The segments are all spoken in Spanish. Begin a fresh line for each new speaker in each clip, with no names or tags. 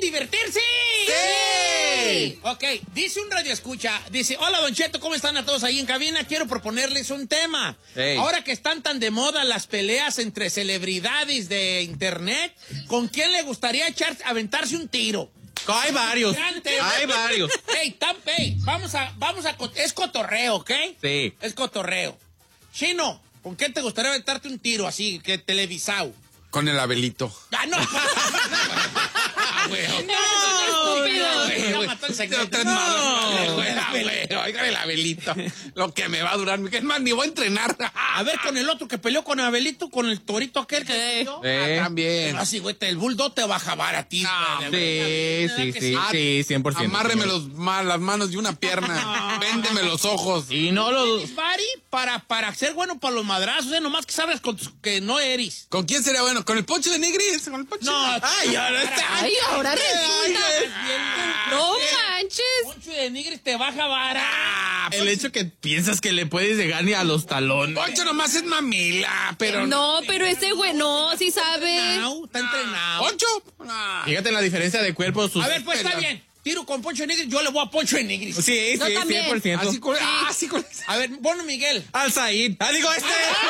divertirse?
¡Sí!
Ok, dice un radioescucha, dice, hola Don Cheto, ¿cómo están a todos ahí en cabina? Quiero proponerles un tema.
Hey.
Ahora que están tan de moda las peleas entre celebridades de internet, ¿con quién le gustaría aventarse un tiro?
Hay varios. Hay varios.
Hey, vamos a, es cotorreo, ¿ok?
Sí.
Es cotorreo. Chino, ¿con quién te gustaría aventarte un tiro así, que televisado?
Con el Abelito.
¡Ah, no!
Oigan el Abelito. Lo que me va a durar. Es más, ni voy a entrenar.
A ver, con el otro que peleó con Abelito, con el torito aquel que
también.
así, güey, el bulldog te va a jabar a ti.
Sí, 100%.
Amárreme las manos y una pierna. Véndeme los ojos.
Y no los...
Bari para ser bueno para los madrazos, nomás que sabes que no eres.
¿Con quién sería bueno? ¿Con el Poncho de Nigris? ¿Con el Poncho?
No,
ahora resulta. No manches.
Poncho de Nigris te va a jabar.
El hecho que piensas que le puedes llegar ni a los talones.
Poncho nomás es mamila, pero...
No, pero ese güey no, sí sabe.
Está entrenado.
¿Poncho?
Fíjate en la diferencia de cuerpo.
A ver, pues está bien. Tiro con Poncho de Nigris, yo le voy a Poncho de Nigris.
Sí,
Yo también.
100%.
Así con...
A ver, bueno, Miguel.
Al Said. Digo,
¡A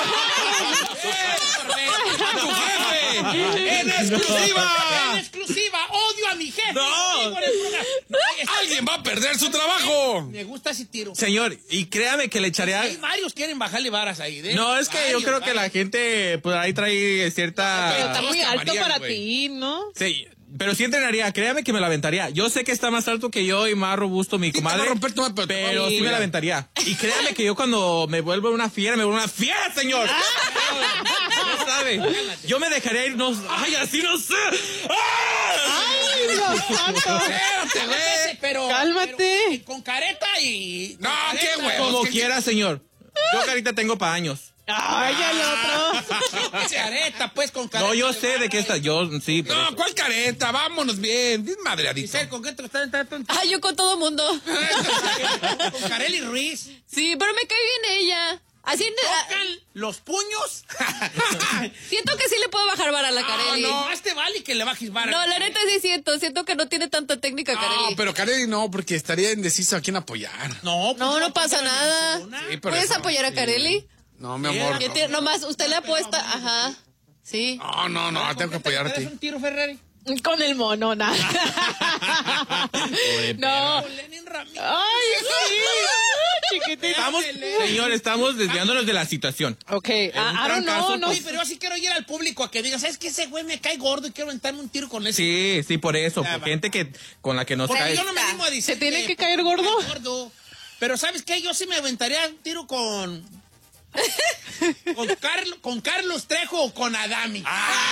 tu jefe! ¡En exclusiva!
En exclusiva, odio a mi jefe.
No.
¡Alguien va a perder su trabajo!
Me gusta ese tiro.
Señor, y créame que le echaré...
Hay varios quieren bajarle varas ahí.
No, es que yo creo que la gente, pues ahí trae cierta...
Pero está muy alto
María,
para
güey.
ti, ¿no?
Sí, pero sí entrenaría, créame que me la aventaría. Yo sé que está más alto que yo y más robusto mi
te
comadre,
va a romper tu madre,
pero sí me la aventaría. Y créame que yo cuando me vuelvo una fiera, señor. No sabe. Yo me dejaría ir, ay, así no sé.
¡Ay, Dios santo!
Espérate, güey.
Pero,
Cálmate.
pero, con careta y...
No,
con
qué
careta.
huevos.
Como
¿qué-
quiera, señor. Yo carita tengo para años.
¡Ay, el otro!
Careta, pues, con careta.
No, yo sé de qué está, yo sí, pero...
No, ¿cuál careta? Vámonos bien. Bien madreadito.
Giselle, ¿con qué te está entrando?
¡Ay, yo con todo mundo!
Con Kareli Ruiz.
Sí, pero me cae bien ella. Así
Tocan los puños.
siento que sí le puedo bajar vara a la Kareli.
No, este vale que le bajes vara.
No, la neta sí siento que no tiene tanta técnica,
No,
Kareli.
pero Kareli no, porque estaría indeciso a quién apoyar.
No, pues,
No pasa
apoyar a
nada.
ninguna.
Sí, por
¿Puedes
eso,
apoyar a
sí.
Kareli?
No, mi amor.
¿Qué tiene? Nomás, usted le apuesta, ajá. Sí.
No, tengo que apoyarte.
¿Te das un tiro, Ferrari?
Con el mono, nada. No.
Con Lenin Ramírez.
Ay, sí. Chiquitita.
Estamos desviándonos de la situación.
Ok, I don't know, no.
Sí, pero yo sí quiero ir al público a que diga, ¿sabes qué? Ese güey me cae gordo y quiero aventarme un tiro con ese.
Sí, por eso,
Ya
por
va.
gente con la que nos
Porque
cae.
yo no me animo a decir
¿Se tiene que caer gordo?
Pero ¿sabes qué? Yo sí me aventaría un tiro con Carlos Trejo o con Adami.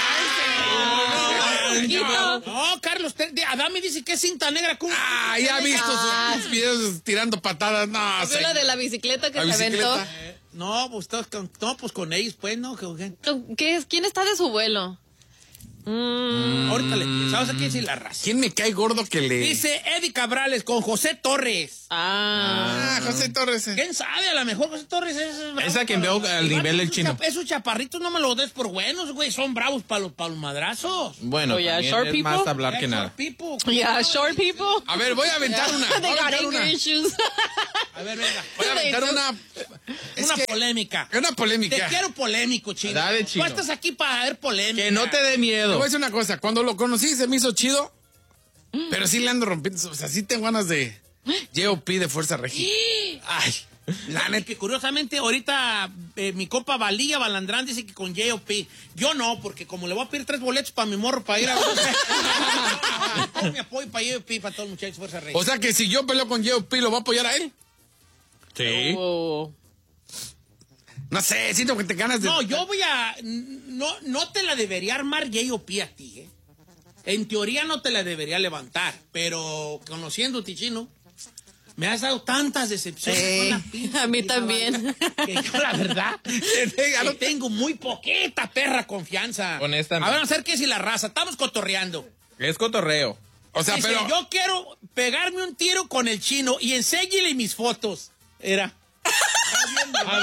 No, Carlos Trejo. Adami dice que es cinta negra.
Ya he visto sus videos tirando patadas. No,
¿Vio la de la bicicleta que
La
se
bicicleta.
aventó?
No, pues con ellos, pues, ¿no?
¿Quién está de su vuelo?
Ahorita le ¿sabes a quién decir la raza?
¿Quién me cae gordo que le...?
Dice Eddie Cabrales con José Torres.
José Torres.
¿Quién sabe? A lo mejor José Torres es bravo
Esa que
para-
veo al
Igual
nivel del
esos
chino.
Esos chaparritos no me los des por buenos, güey. Son bravos para los madrazos.
Bueno,
Oye,
también
short
es
people.
más hablar que
Short
nada.
people.
Yeah, short people.
A ver, voy a aventar una.
They
Voy a
got
aventar
anger
una.
issues.
A ver, venga.
Voy a aventar una.
Una polémica.
Una
Te
polémica.
quiero polémico, chino.
Dale, chino.
Tú estás aquí para ver polémica.
Que no te dé
Te
miedo.
voy a decir una cosa. Cuando lo conocí se me hizo chido, pero sí le ando rompiendo. O sea, sí tengo ganas de J.O.P. de Fuerza Regia. Ay,
La neta, que curiosamente ahorita mi compa Valía Balandrán dice que con J.O.P. Yo no, porque como le voy a pedir 3 boletos para mi morro para ir a... Todo mi apoyo para J.O.P. para todos los muchachos de Fuerza Regia.
o sea que si yo peleo con J.O.P. ¿lo va a apoyar a él?
Sí.
Oh.
No sé, siento que te ganas de...
No, yo voy a... No te la debería armar J.O.P. a ti, ¿eh? En teoría no te la debería levantar, pero conociéndote, chino, me has dado tantas decepciones.
Sí,
con la pinche
a mí
vieja
también.
banda, que yo, la verdad, le tengo muy poquita perra confianza.
Honestamente.
A ver, vamos a ver qué es la raza. Estamos cotorreando.
Es cotorreo.
O sea,
Dice,
pero...
yo quiero pegarme un tiro con el chino y enséñale mis fotos. Era.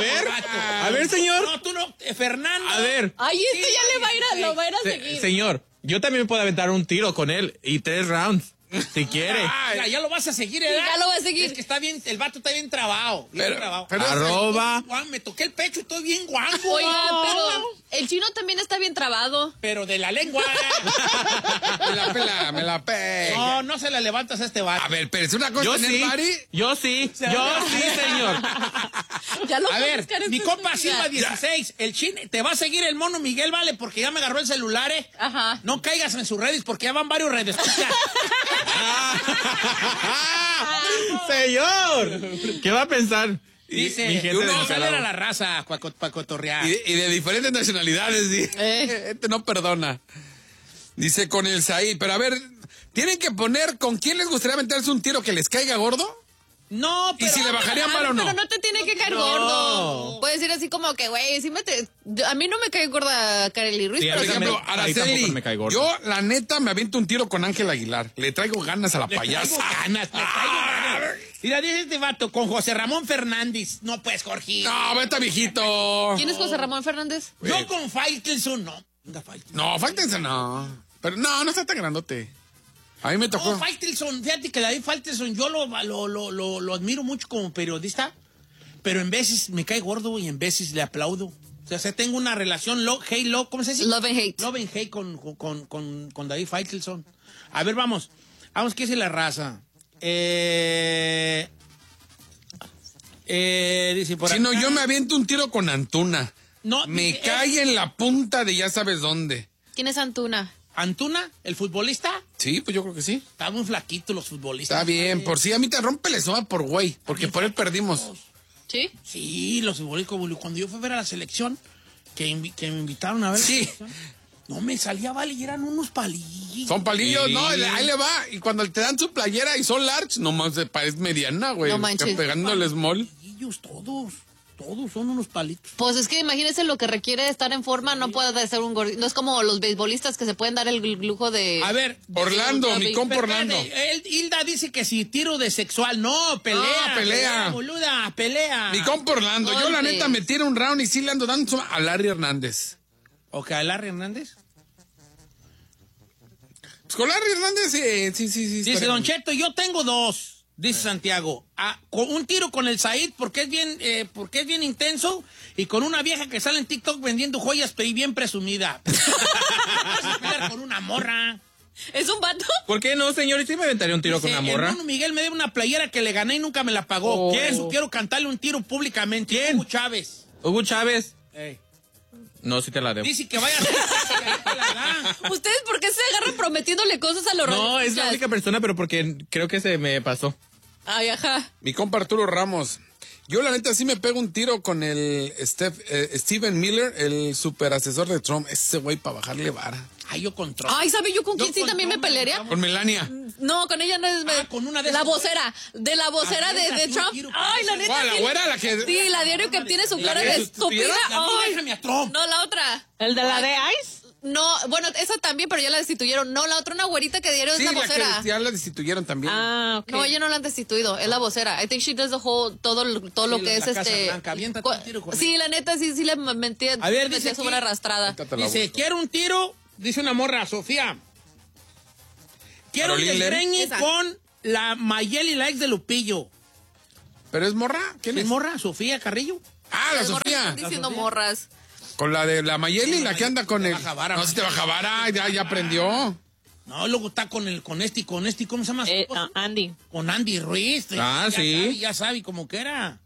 A ver, señor.
No, tú no, Fernando.
A ver.
Ay, este ya le va a ir a, lo va a ir a seguir.
Señor, Yo también me puedo aventar un tiro con él y 3 rounds, si quiere.
Mira, ya lo vas a seguir, ¿verdad?
Ya lo vas a seguir.
Es que está bien, el vato está bien trabado. Bien trabado.
Arroba.
Me toqué el pecho y estoy bien guango.
Oiga, pero el chino también está bien trabado.
Pero de la lengua.
Me la pela.
No se la levantas a este vato.
A ver, pero es una cosa
Yo
tener
sí,
body.
yo sí, señor.
Ya lo
A ver,
buscar en
mi
Facebook,
compa
ya.
Silva 16, el chino, te va a seguir el mono Miguel, vale, porque ya me agarró el celular,
Ajá.
No caigas en sus redes porque ya van varios redes.
Señor, ¿qué va a pensar?
Dice,
Mi gente
uno
de
va a salir
Nicaragua.
a la raza para cotorrear.
Y de diferentes nacionalidades, sí. Este no perdona. Dice con el Saí, pero a ver, tienen que poner con quién les gustaría aventarse un tiro que les caiga gordo.
No,
¿Y si le bajarían mal o no?
Pero no te tiene que caer gordo. Puedes decir así como que, güey, a mí no me cae gorda Kareli Ruiz,
Sí, a
pero
mí
Por
sí
ejemplo,
también. Ahí tampoco
Araceli,
me cae gordo.
yo la neta me aviento un tiro con Ángel Aguilar. Le traigo ganas a la
Le traigo
payasa.
ganas, le traigo ganas. Mira, dice este vato, con José Ramón Fernández. No, pues, Jorge.
No, vete viejito.
¿Quién es José Ramón Fernández?
Yo con Faitelson, no. Venga, Faitelson.
No, fáltense, no. Pero no está tan grandote. A mí me tocó.
No, Faitelson, fíjate que David Faitelson yo lo admiro mucho como periodista, pero en veces me cae gordo y en veces le aplaudo. O sea, tengo una relación hate-love, ¿cómo se dice?
Love and hate.
Love and hate con David Faitelson. A ver, vamos, ¿qué es la raza? Dice por
Si
acá.
no, yo me aviento un tiro con Antuna.
No,
Me
dice,
cae en la punta de ya sabes dónde.
¿Quién es Antuna?
Antuna, el futbolista,
Sí, pues yo creo que sí.
está muy flaquito los futbolistas.
Está bien, por si a mí te rompe la soma por güey, porque por él perdimos.
¿Sí?
Sí, los futbolistas, cuando yo fui a ver a la selección, que me invitaron a ver
Sí.
la selección, no me salía, vale, y eran unos palillos.
Son palillos,
Sí.
no, ahí le va. Y cuando te dan su playera y son large, nomás es mediana, güey.
No manches.
Que pegando el small.
Palillos, todos son unos palitos.
Pues es que imagínese lo que requiere estar en forma, no puede ser un gordito. No es como los beisbolistas que se pueden dar el lujo de...
A ver,
Orlando, mi compa
pero
Orlando.
espérate, Hilda dice que si tiro de sexual, no, pelea.
Ah, pelea.
Boluda, pelea.
Mi compa Orlando, yo la
Golpes.
neta me tiro un round y sí le ando dando a Larry Hernández.
Ok, a Larry Hernández.
Pues con Larry Hernández, sí.
Dice
estaría
Don
bien.
Cheto, yo tengo 2. Dice Santiago, con un tiro con el Said porque es bien intenso y con una vieja que sale en TikTok vendiendo joyas y bien presumida. Con una morra.
¿Es un vato?
¿Por qué no, señor? ¿Y si me aventaría un tiro con
Dice,
una morra?
El mono Miguel me debe una playera que le gané y nunca me la pagó.
Oh.
Quiero cantarle un tiro públicamente.
¿Quién?
Hugo Chávez.
Hugo Chávez.
Ey.
No, sí te la debo.
Dice que vaya a hacer.
¿Ustedes por qué se agarran prometiéndole cosas a los
No, es la
radioescuchas?
única persona, pero porque creo que se me pasó.
Ay, ajá.
Mi compa Arturo Ramos. Yo la neta sí me pego un tiro con el Steven Miller, el super asesor de Trump. Ese güey para bajarle vara.
Ay, yo con Trump.
Ay, ¿sabe yo con quién sí
con
también me
Trump,
pelearía?
vamos.
Con Melania.
No, con ella no es...
con una de
la
esas.
vocera. De la vocera de
neta, sí,
Trump.
quiero con
Ay, la
esa.
neta.
¿Cuál, la
sí.
güera, la que-
Sí, la diario que tiene su
¿La
cara
que
de
es
estúpida.
estúpida?
La mía,
Ay.
déjame a Trump.
No, la otra.
¿El de la de Ice?
No, bueno, esa también, pero ya la destituyeron. No, la otra, una güerita que diario es
Sí,
la
la
vocera.
que ya la destituyeron también.
Ah, ok.
No, ella no la han destituido, es la vocera. I think she does the whole, todo lo
Sí,
que
la
es
Casa Blanca. Aviéntate un tiro con
Sí,
ella.
la neta, sí le metí,
A ver, dice
su buena
aquí-
arrastrada.
Ahorita te la
Dice,
busco.
quiero un tiro, dice una morra, Sofía. Quiero un
Carolina Ler.
desgreñe
Esa.
con la Mayeli, la ex de Lupillo.
¿Pero es morra? ¿Quién
¿Quién
es?
morra? Sofía Carrillo.
Ah, la
Las morras
Sofía.
están diciendo
Sofía.
morras.
Con la de la Mayeli, la que anda con
Te
el...
baja vara,
No, si te baja vara, ya aprendió.
No, luego está con este, ¿cómo se llama? su esposo?
Andy.
Con Andy Ruiz.
Ah, sí.
Ya sabe como que era.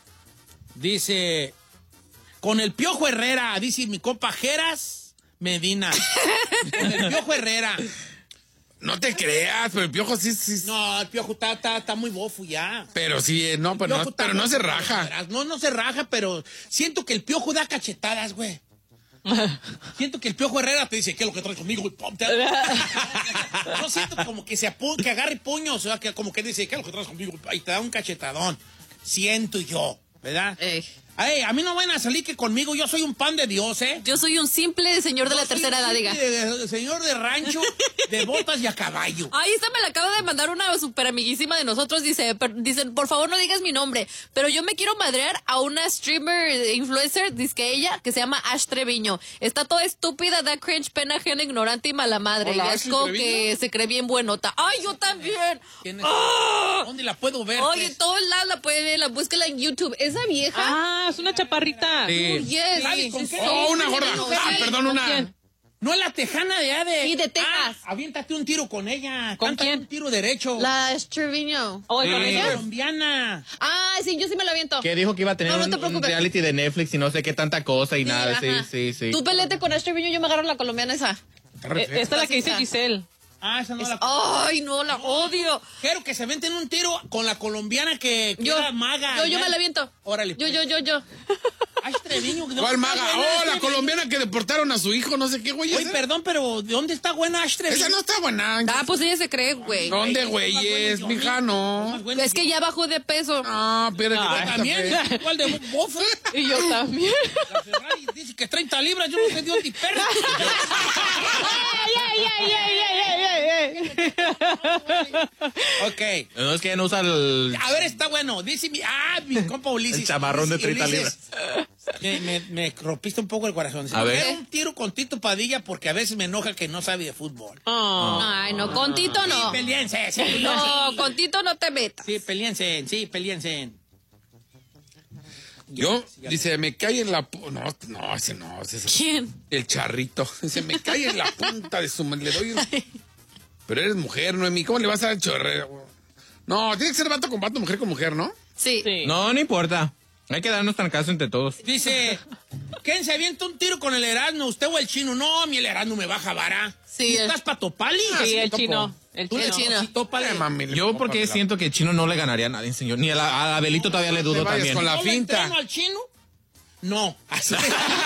Dice, con el Piojo Herrera, dice mi compa Jeras Medina. Con el Piojo Herrera.
No te creas, pero el Piojo sí.
No, el Piojo está muy bofo ya.
Pero sí, no,
El
pero
Piojo
no,
está
pero no
muy
se
bofo,
raja.
verás. No se raja, pero siento que el Piojo da cachetadas, güey. Siento que el Piojo Herrera te dice, ¿qué es lo que traes conmigo? Y pum, no siento como que que agarre puños, o sea, que como que dice, ¿qué es lo que traes conmigo? Ahí te da un cachetadón. Siento yo, ¿verdad?
Ey.
Ay, a mí no van a salir que conmigo, yo soy un pan de Dios, ¿eh?
Yo soy un simple señor de la tercera edad, diga.
Señor de rancho, de botas y a caballo.
Ay, esta me la acaba de mandar una super amiguísima de nosotros. Dicen, por favor no digas mi nombre, pero yo me quiero madrear a una streamer, influencer, dice que ella, que se llama Ash Treviño. Está toda estúpida, da cringe, pena ajena, ignorante y mala madre.
Hola,
y
Ashley
es como
Treviño.
que se cree bien buenota. Ay, yo también.
¿Quién es?
¡Ah!
¿Dónde la puedo ver?
Oye,
pues?
en todos lados la puede ver, búsquela en YouTube. Esa vieja.
Ah, es una chaparrita.
Sí.
Yes.
¿Sabe con qué?
Oh, una gorda. Ah, perdón, una.
¿Quién?
No es la tejana de allá de...
Sí, de Texas.
Ah, aviéntate un tiro con ella.
¿Con
Cántale
quién?
un tiro derecho.
La Ash Treviño.
¿O con
Sí.
ella?
Colombiana.
Ah, sí, yo sí me la aviento.
Que dijo que iba a tener
No, no te
un
preocupes.
reality de Netflix y no sé qué tanta cosa y nada.
ajá.
Sí.
Tú pelete con Ash Treviño, yo me agarro la colombiana esa.
Esta es la que dice Giselle.
Ah, esa no la...
Ay, no, la odio.
Quiero que se venten un tiro con la colombiana que era maga.
Yo me la aviento.
Órale.
Yo.
Ay, Treviño. ¿de
¿Cuál
dónde
maga?
está buena
Oh, la
Treviño?
colombiana que deportaron a su hijo, no sé qué, güey.
Oye, perdón, pero ¿de dónde está buena Ash Treviño?
Esa no está buena.
Ah, pues ella se cree, güey.
¿Dónde, güeyes? Mija, no.
Es que ya bajó de peso.
Ah, pero
También, igual de bofa.
Y yo también.
La Ferrari dice que 30 libras, yo no sé de dónde perra. Ok.
No es que ella no usa el...
A ver, está bueno. Dice mi compa Ulises.
El chamarrón de 30
Ulises, me rompiste un poco el corazón.
A ver.
Quiero un tiro con Tito Padilla porque a veces me enoja que no sabe de fútbol.
Ay, no, con Tito no.
Sí, peleense, sí.
No, con Tito no te metas.
Sí, peleense.
Yo, dice, me cae en la... ese no. Ese es
¿Quién?
el charrito. Dice, me cae en la punta de su... Le doy un... Pero eres mujer, Noemí. ¿Cómo le vas a dar chorreo? No, tiene que ser vato con vato, mujer con mujer, ¿no?
Sí.
Sí.
No importa. Hay que darnos trancazo entre todos.
Dice, ¿quién se avienta un tiro con el Erasmo? ¿Usted o el chino? No, mi el Erasmo me baja vara.
Sí,
¿Tú estás pa' topali?
Sí, el
topo.
chino. El
Tú le
chino.
chino. Sí, tópale.
Mami, le
Yo
pongo
porque
papel.
siento que el chino no le ganaría a nadie, señor. Ni a Abelito todavía le dudo
te vayas
también.
con la
¿No le
finta.
entreno al chino? No. Así.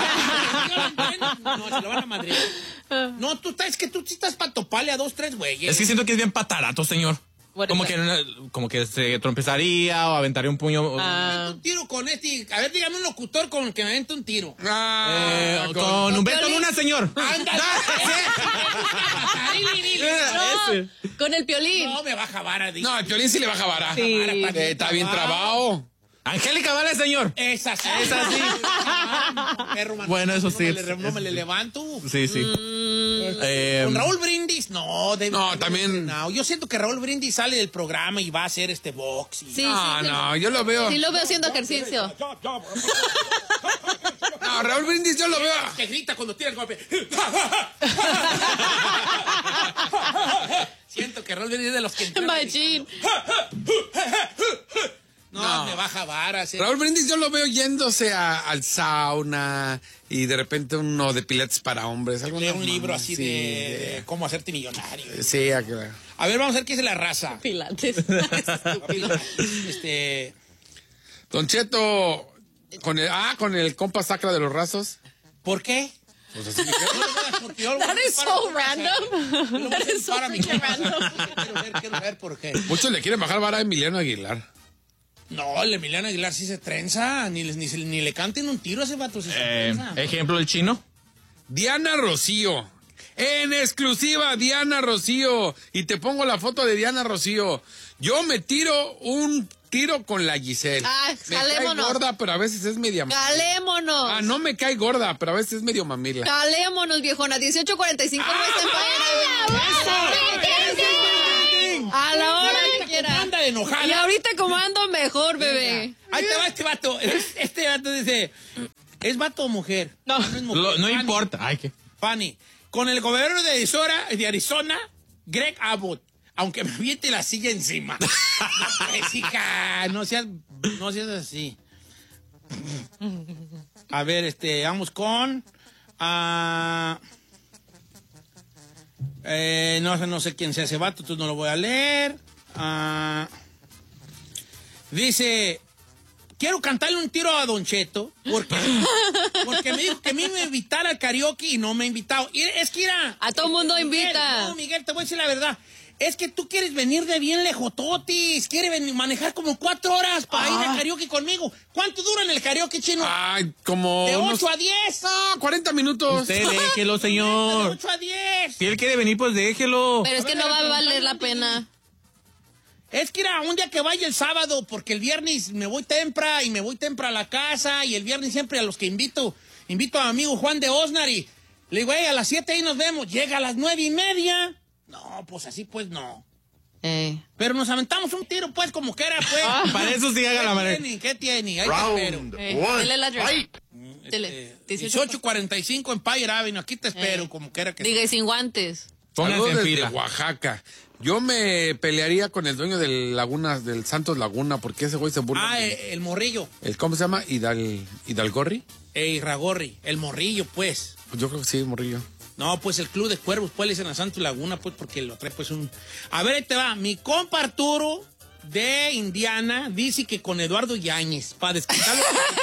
No, se lo van a madrear. No, es que tú sí estás pa' topale a 2, 3 güeyes.
Es que siento que es bien patarato, señor.
What
Como
is
como que se trompezaría o aventaría un puño.
Un tiro con este. A ver, dígame un locutor con el que me avente un tiro.
Con Humberto Luna, señor.
¡Ándale!
Ese.
Con el Piolín.
No, me baja vara. dice.
No, el Piolín sí le baja vara.
Sí.
Está bien trabado.
Angélica Vale, señor.
Es así.
Es así.
Perro, man.
Bueno, eso sí.
No me le levanto.
Sí.
Con Raúl Brindis, no.
No, también-
No, yo siento que Raúl Brindis sale del programa y va a hacer este box.
Sí,
No, yo lo veo.
Sí lo veo haciendo ejercicio.
No, Raúl Brindis yo lo veo.
Que grita cuando tira el golpe. Siento que Raúl Brindis es de los que... entrenan.
Machín.
No, me baja varas.
Raúl Brindis yo lo veo yéndose al sauna y de repente uno de pilates para hombres.
Lee
alguna
un libro
mamá,
así
sí,
de cómo hacerte millonario.
Sí,
A ver, vamos a ver qué es la raza.
Pilates.
Don Cheto, con el compa sacra de los rasos.
¿Por qué?
Pues así dijeron.
That is so random. That is so freaking random.
Quiero ver por qué.
Muchos le quieren bajar vara a Emiliano Aguilar.
No, el Emiliano Aguilar sí se trenza. Ni le canten un tiro a ese vato. Sí se trenza.
Ejemplo, el chino.
Diana Rocío. En exclusiva, Diana Rocío. Y te pongo la foto de Diana Rocío. Yo me tiro un tiro con la Giselle.
Ah,
me cae
jalémonos.
gorda, pero a veces es media...
Calémonos.
Ah, no me cae gorda, pero a veces es medio mamila.
Calémonos, viejona. 18:45 West Empire. A la hora que quiera.
Anda de enojada.
Y ahorita como ando mejor, bebé.
Ahí te va este vato. Este vato dice, ¿es vato o mujer?
No.
es mujer.
No
Fanny,
importa. Ay, ¿qué?
Fanny, con el gobernador de Arizona, Greg Abbott, aunque me aviente la silla encima. Pues, hija, no seas así. A ver, vamos con... no sé quién sea ese vato, tú no lo voy a leer. Dice, quiero cantarle un tiro a Don Cheto porque me dijo que a mí me invitara al karaoke y no me ha invitado. Y es que
A todo mundo
Miguel,
invita.
No, Miguel, te voy a decir la verdad. Es que tú quieres venir de bien lejototis. Quieres manejar como 4 horas para ir a karaoke conmigo. ¿Cuánto dura en el karaoke, Chino?
Ay, como
¿De 8
unos...
a 10?
No, 40 minutos.
Usted déjelo,
De
señor.
8 a 10.
Si él quiere venir, pues déjelo.
Pero es que no va a valer la pena.
Es que era un día que vaya el sábado, porque el viernes me voy temprano y me voy temprano a la casa, y el viernes siempre a los que invito a mi amigo Juan de Osnar y le digo, a las 7 ahí nos vemos, llega a las 9:30. No, pues así pues no. Pero nos aventamos un tiro pues como que era pues.
Para eso sí haga la manera.
¿Qué tiene? Ahí te espero.
Dele la address. Dele.
1845 Empire Avenue, aquí te espero como que era que...
Diga, y sin guantes.
Pónganse
Saludos
en
desde
fila.
Oaxaca. Yo me pelearía con el dueño del Laguna, del Santos Laguna, porque ese güey se burla.
Ah, el morrillo.
¿Cómo se llama? ¿Hidalgorri?
Ragorri, el morrillo pues.
Pues yo creo que sí, morrillo.
No, pues el Club de Cuervos, pues le dicen a Santos Laguna, pues porque lo trae pues un... A ver, ahí te va. Mi compa Arturo de Indiana dice que con Eduardo Yáñez, para desquitarlo.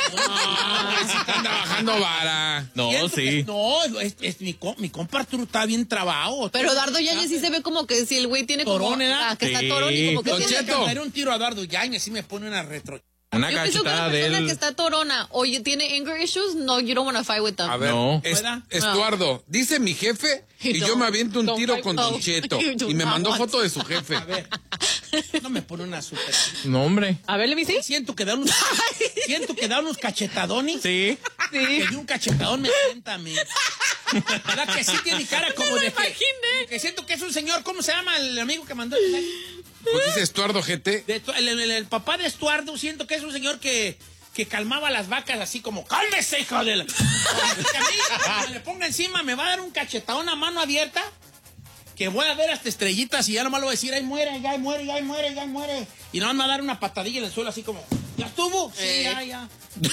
Están trabajando vara.
No,
Siento
sí.
que- no, mi compa Arturo está bien trabado.
Pero Eduardo Yáñez sí se ve como que si el güey tiene como...
Torón, ¿verdad?
que está
Sí.
torón y como que
Don
tiene...
Cheto.
Le daré un tiro a Eduardo Yáñez, así me pone una retro...
Una
Yo pienso que una
cachetada de
persona
él.
que está torona o tiene anger issues, no, you don't want to fight with them.
A ver,
No.
Estuardo, dice mi jefe y yo me aviento un tiro con Don Cheto. Y me mandó foto de su jefe.
A ver, no me pone una super...
No, hombre.
A ver, le dice.
Siento que da unos cachetadones.
Sí.
Que de un cachetadón me sienta a mí. ¿Verdad que sí tiene cara como de que siento que es un señor? ¿Cómo se llama el amigo que mandó el mensaje?
Pues dice Estuardo GT.
El papá de Estuardo, siento que es un señor que calmaba a las vacas así como, ¡cálmese, hija de la... Que a mí, cuando me le ponga encima, me va a dar un cachetadón a mano abierta, que voy a ver hasta estrellitas y ya nomás lo voy a decir, ¡ay, muere, ya muere, ya muere, ya muere! Y nomás me va a dar una patadilla en el suelo así como, ¿ya estuvo? Sí, ya. Ya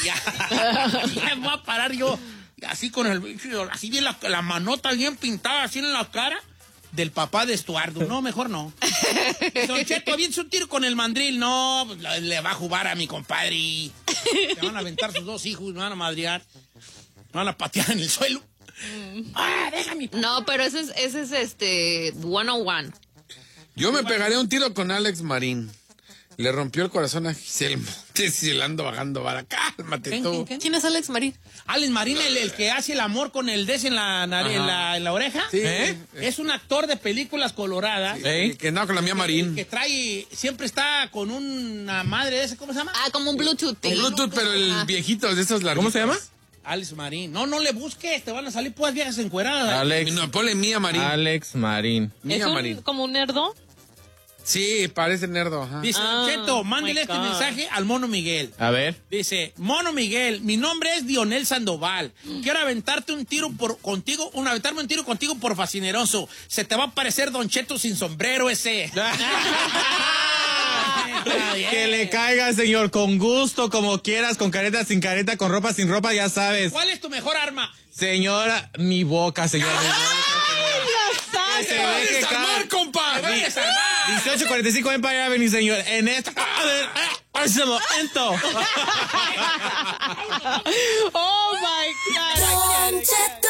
me voy a parar yo, así con así bien la manota bien pintada, así en la cara. Del papá de Estuardo. No, mejor no. Don Cheto, avienta un tiro con el mandril. No, pues, le va a jugar a mi compadre. Le van a aventar sus 2 hijos, me van a madrear. Me van a patear en el suelo. Déjame.
No, pero ese es one-on-one.
Yo me pegaré un tiro con Alex Marín. Le rompió el corazón a Giselle Montes y le ando bajando vara. Cálmate tú.
¿Quién es Alex Marín?
Alex Marín, el que hace el amor con el des en la oreja.
Sí.
Es un actor de películas coloradas.
Sí, que andaba con la mía Marín.
Que trae, siempre está con una madre de esa, ¿cómo se llama?
Ah, como un Bluetooth.
Un Bluetooth, pero el
Ah.
viejito de esos largos.
¿Cómo se llama?
Alex Marín. No le busques, te van a salir pues viejas encueradas.
Alex.
No, ponle Mía Marín.
Alex Marín.
¿Es
Mía Marín.
como un nerdo?
Sí, parece nerdo. Ajá.
Dice, Don Cheto, mándele
my
este
God.
mensaje al Mono Miguel.
A ver.
Dice, Mono Miguel, mi nombre es Dionel Sandoval. Quiero aventarme un tiro contigo por fascineroso. Se te va a parecer Don Cheto sin sombrero ese.
Que le caiga, señor, con gusto, como quieras, con careta, sin careta, con ropa, sin ropa, ya sabes.
¿Cuál es tu mejor arma?
Señora, mi boca, señor. Mi boca,
¡Te
se
va a
ve que
desarmar, compa!
1845 Empire Avenue, señor. En esta... ¡Ese momento!
Oh my God.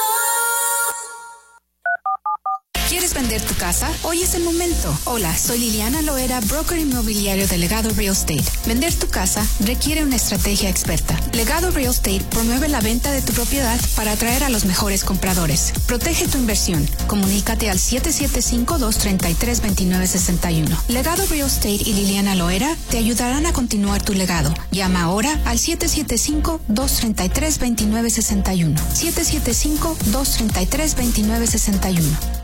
¿Quieres vender tu casa? Hoy es el momento. Hola, soy Liliana Loera, broker inmobiliario de Legado Real Estate. Vender tu casa requiere una estrategia experta. Legado Real Estate promueve la venta de tu propiedad para atraer a los mejores compradores. Protege tu inversión. Comunícate al 775-233-2961. Legado Real Estate y Liliana Loera te ayudarán a continuar tu legado. Llama ahora al 775-233-2961. 775-233-2961.